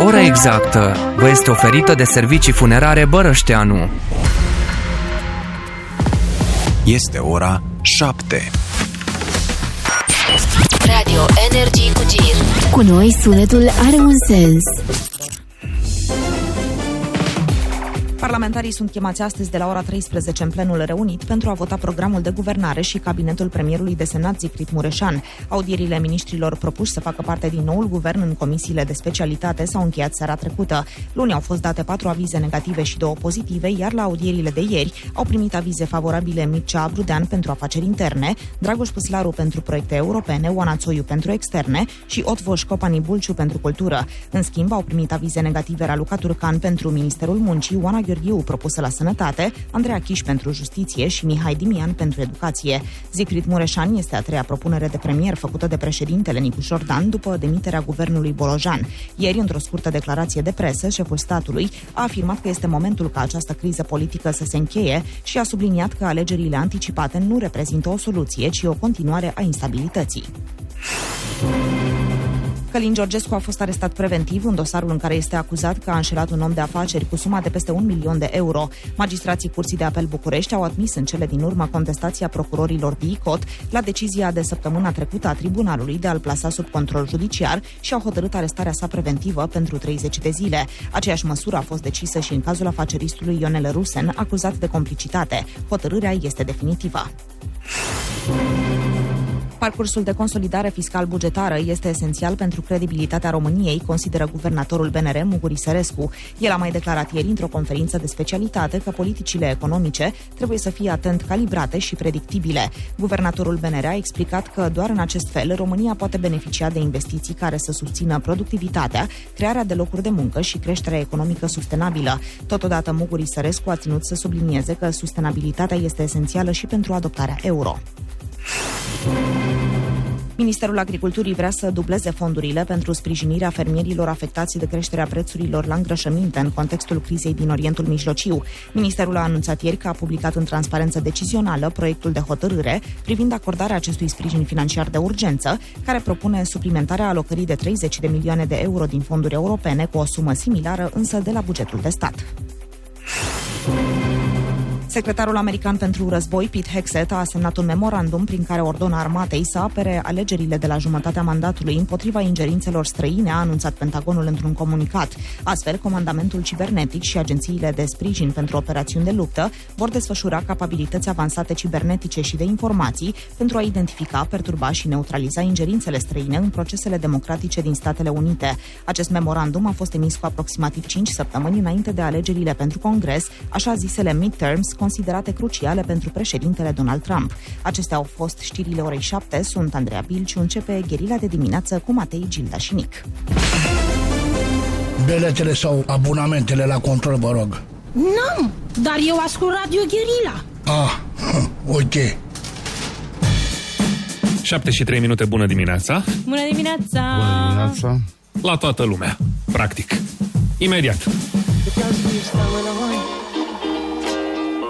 Ora exactă vă este oferită de Servicii Funerare Bărășteanu. Este ora 7. Radio Energy cu Gir. Cu noi sunetul are un sens. Parlamentarii sunt chemați astăzi de la ora 13 în plenul reunit pentru a vota programul de guvernare și cabinetul premierului desemnat Zicrit Mureșan. Audierile miniștrilor propuși să facă parte din noul guvern în comisiile de specialitate s-au încheiat seara trecută. Luni au fost date 4 avize negative și 2 pozitive, iar la audierile de ieri au primit avize favorabile Mircea Abrudean pentru afaceri interne, Dragoș Păslaru pentru proiecte europene, Oana Țoiu pentru externe și Otvoș Copani Bulciu pentru cultură. În schimb, au primit avize negative Raluca Turcan pentru Ministerul Muncii, Oana Gheorghiu propusă la Sănătate, Andreea Chiș pentru Justiție și Mihai Dimian pentru Educație. Zicrit Mureșan este a treia propunere de premier făcută de președintele Nicu Șordan după demiterea guvernului Bolojan. Ieri, într-o scurtă declarație de presă, șeful statului a afirmat că este momentul ca această criză politică să se încheie și a subliniat că alegerile anticipate nu reprezintă o soluție, ci o continuare a instabilității. Călin Georgescu a fost arestat preventiv în dosarul în care este acuzat că a înșelat un om de afaceri cu suma de peste 1 milion de euro. Magistrații Curții de Apel București au admis în cele din urmă contestația procurorilor DICOT la decizia de săptămâna trecută a tribunalului de a-l plasa sub control judiciar și au hotărât arestarea sa preventivă pentru 30 de zile. Aceeași măsură a fost decisă și în cazul afaceristului Ionel Rusen, acuzat de complicitate. Hotărârea este definitivă. Parcursul de consolidare fiscal-bugetară este esențial pentru credibilitatea României, consideră guvernatorul BNR, Muguri Sărescu. El a mai declarat ieri într-o conferință de specialitate că politicile economice trebuie să fie atent calibrate și predictibile. Guvernatorul BNR a explicat că doar în acest fel România poate beneficia de investiții care să susțină productivitatea, crearea de locuri de muncă și creșterea economică sustenabilă. Totodată, Muguri Sărescu a ținut să sublinieze că sustenabilitatea este esențială și pentru adoptarea euro. Ministerul Agriculturii vrea să dubleze fondurile pentru sprijinirea fermierilor afectați de creșterea prețurilor la îngrășăminte în contextul crizei din Orientul Mijlociu. Ministerul a anunțat ieri că a publicat în transparență decizională proiectul de hotărâre privind acordarea acestui sprijin financiar de urgență, care propune suplimentarea alocării de 30 de milioane de euro din fonduri europene cu o sumă similară, însă de la bugetul de stat. Secretarul american pentru război, Pete Hegseth, a semnat un memorandum prin care ordonă armatei să apere alegerile de la jumătatea mandatului împotriva ingerințelor străine, a anunțat Pentagonul într-un comunicat. Astfel, comandamentul cibernetic și agențiile de sprijin pentru operațiuni de luptă vor desfășura capabilități avansate cibernetice și de informații pentru a identifica, perturba și neutraliza ingerințele străine în procesele democratice din Statele Unite. Acest memorandum a fost emis cu aproximativ 5 săptămâni înainte de alegerile pentru Congres, așa zisele midterms, considerate cruciale pentru președintele Donald Trump. Acestea au fost știrile orei 7. Sunt Andreea Bilciu. Începe Gherila de dimineață cu Matei, Gilda și Nic. Biletele sau abonamentele la control, vă rog. N-am, dar eu ascult Radio Gherila. Ok. 7:03, bună dimineața. Bună dimineața. Bună dimineața. La toată lumea, practic. Imediat.